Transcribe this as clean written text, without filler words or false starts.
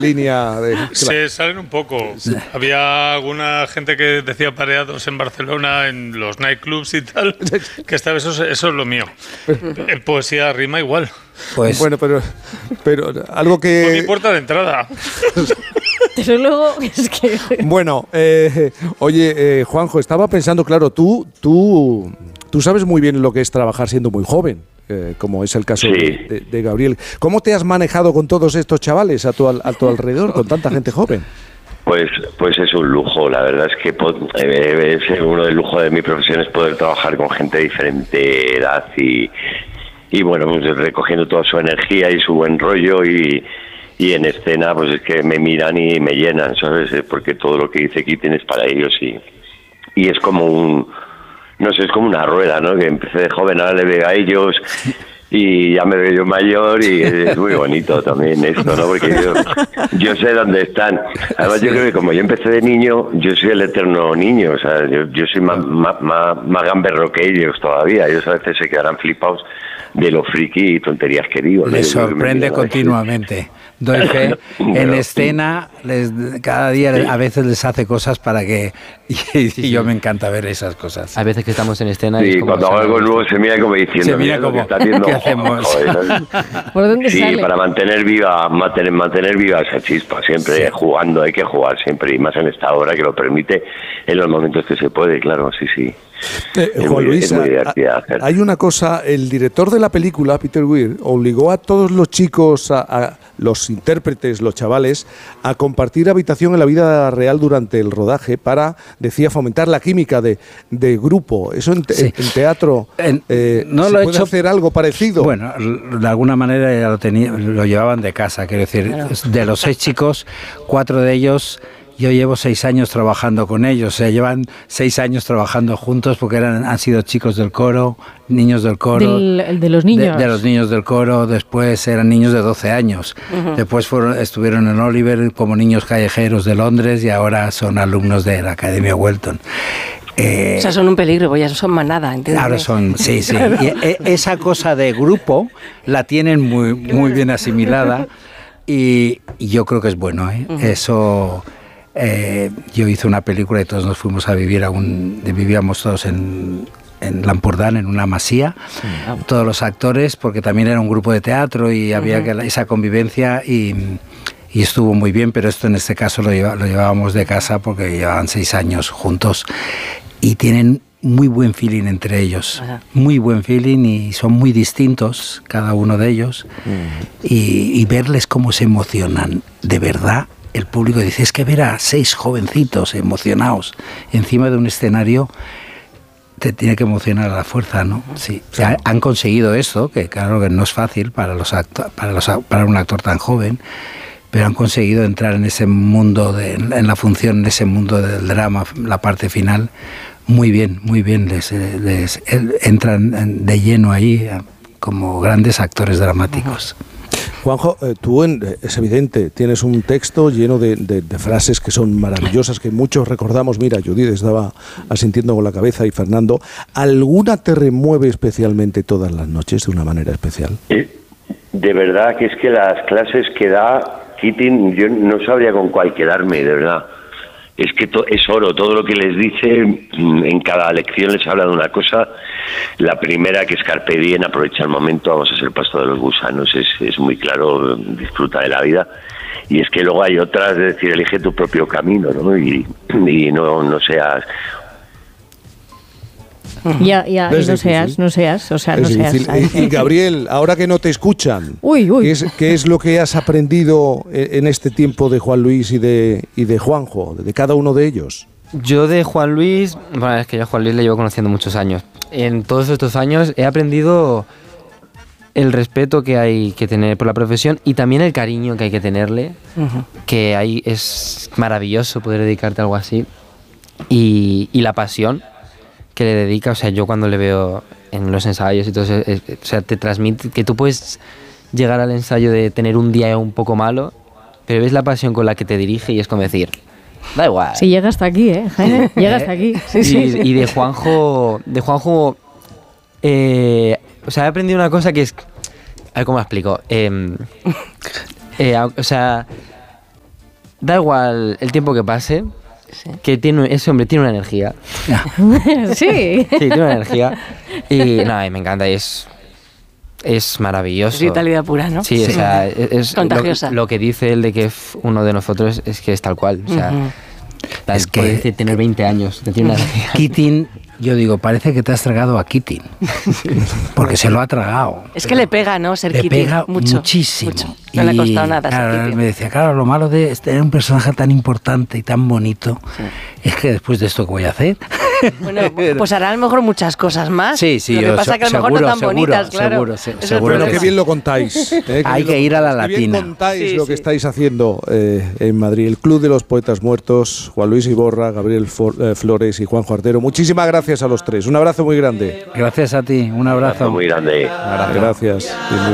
línea de... Se salen un poco. Sí. Había alguna gente que decía pareados en Barcelona, en los nightclubs y tal, que esta vez eso es lo mío. En poesía rima igual. Pues, bueno, pero algo que... Con mi puerta de entrada. Desde luego es que... Bueno, oye, Juanjo, estaba pensando, claro, tú sabes muy bien lo que es trabajar siendo muy joven. Como es el caso de Gabriel. ¿Cómo te has manejado con todos estos chavales a tu alrededor, con tanta gente joven? Pues es un lujo, la verdad es que es uno del lujo de mi profesión es poder trabajar con gente de diferente edad y bueno, pues recogiendo toda su energía y su buen rollo y en escena pues es que me miran y me llenan, ¿sabes? Porque todo lo que dice Kitten es para ellos y es como no sé, es como una rueda, ¿no? Que empecé de joven, ahora le veo a ellos y ya me veo yo mayor y es muy bonito también esto, ¿no? Porque yo sé dónde están. Además, yo creo que como yo empecé de niño, yo soy el eterno niño, o sea, yo soy más gamberro que ellos todavía. Ellos a veces se quedarán flipados de lo friki y tonterías que digo. Les sorprende continuamente. Doy fe, en escena, cada día a veces les hace cosas para que... Y yo me encanta ver esas cosas. A veces que estamos en escena... Sí, cuando hago algo nuevo se mira como diciendo... Se mira como, ¿qué hacemos? ¿Por dónde sale? Para mantener viva esa chispa, siempre jugando, hay que jugar siempre, y más en esta hora que lo permite, en los momentos que se puede, claro, sí. Juan Luis, hay una cosa, el director de la película, Peter Weir, obligó a todos los chicos, a los intérpretes, los chavales, a compartir habitación en la vida real durante el rodaje para, decía, fomentar la química de grupo. Eso en teatro no ¿se lo he puede hecho, hacer algo parecido? Bueno, de alguna manera ya lo llevaban de casa, quiero decir, de los 6 chicos, 4 de ellos... Yo llevo 6 años trabajando con ellos, o sea, llevan 6 años trabajando juntos porque han sido chicos del coro, niños del coro. De los niños. De los niños del coro, después eran niños de 12 años. Uh-huh. Después estuvieron en Oliver como niños callejeros de Londres y ahora son alumnos de la Academia Welton. O sea, son un peligro, pues ya son manada, ¿entiendes? Ahora son, sí. Y esa cosa de grupo la tienen muy bien asimilada y yo creo que es bueno, ¿eh? Uh-huh. Eso... yo hice una película y todos nos fuimos a vivir vivíamos todos en Lampurdán, en una masía, todos los actores, porque también era un grupo de teatro y había esa convivencia y estuvo muy bien, pero esto en este caso lo llevábamos de casa porque llevaban 6 años juntos y tienen muy buen feeling entre ellos, muy buen feeling y son muy distintos cada uno de ellos y verles cómo se emocionan de verdad. El público dice, es que ver a 6 jovencitos emocionados encima de un escenario te tiene que emocionar a la fuerza, ¿no? Sí. O sea, han conseguido esto, que claro que no es fácil para un actor tan joven, pero han conseguido entrar en ese mundo, en la función, en ese mundo del drama, la parte final, muy bien, les entran de lleno ahí como grandes actores dramáticos. Juanjo, tú es evidente, tienes un texto lleno de frases que son maravillosas, que muchos recordamos. Mira, Judith estaba asintiendo con la cabeza y Fernando. ¿Alguna te remueve especialmente todas las noches de una manera especial? De verdad que es que las clases que da Keating, yo no sabría con cuál quedarme, de verdad. Es que es oro, todo lo que les dice, en cada lección les habla de una cosa. La primera, que es carpe diem, aprovecha el momento, vamos a ser pasto de los gusanos, es muy claro, disfruta de la vida. Y es que luego hay otras, es decir, elige tu propio camino, ¿no? Y no seas... Ya, no seas. Y Gabriel, ahora que no te escuchan, ¿qué es lo que has aprendido en este tiempo de Juan Luis y de Juanjo, de cada uno de ellos? Yo de Juan Luis, bueno, es que yo a Juan Luis le llevo conociendo muchos años. En todos estos años he aprendido el respeto que hay que tener por la profesión y también el cariño que hay que tenerle, que ahí es maravilloso poder dedicarte a algo así, y la pasión que le dedica. O sea, yo cuando le veo en los ensayos y todo eso, o sea, te transmite que tú puedes llegar al ensayo de tener un día un poco malo, pero ves la pasión con la que te dirige y es como decir, da igual. Sí, llega hasta aquí, llega hasta aquí. Sí. Y de Juanjo, o sea, he aprendido una cosa que es, a ver cómo explico, o sea, da igual el tiempo que pase, que ese hombre tiene una energía. Sí. Sí, tiene una energía. Y nada, me encanta, es maravilloso. Es vitalidad pura, ¿no? Sí, o sea, es contagiosa. lo que dice él de que es uno de nosotros es que es tal cual. O sea, es que puede decir, tener 20 años, de tiene una energía. Keating, yo digo, parece que te has tragado a Keating. Porque se lo ha tragado. Es que le pega, ¿no? Ser Le Keating. pega Mucho, muchísimo. mucho. No le ha costado nada ser Claro, Keating. me decía, claro, lo malo de tener un personaje tan importante y tan bonito es que después de esto, ¿qué voy a hacer? Bueno, pues hará a lo mejor muchas cosas más. Sí, sí. Lo que pasa es que a lo mejor no tan bonitas, claro. Seguro. Bueno, qué bien lo contáis. Hay que ir a la Latina. Qué bien contáis Sí, lo que estáis haciendo en Madrid. El Club de los Poetas Muertos, Juan Luis Iborra, Gabriel Flores y Juanjo Artero. Muchísimas gracias a los tres. Un abrazo muy grande. Gracias a ti. Un abrazo. Muy grande. Gracias.